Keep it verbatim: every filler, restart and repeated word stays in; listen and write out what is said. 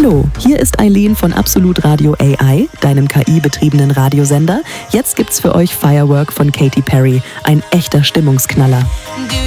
Hallo, hier ist Eileen von Absolut Radio A I, deinem K I-betriebenen Radiosender. Jetzt gibt's für euch Firework von Katy Perry, ein echter Stimmungsknaller.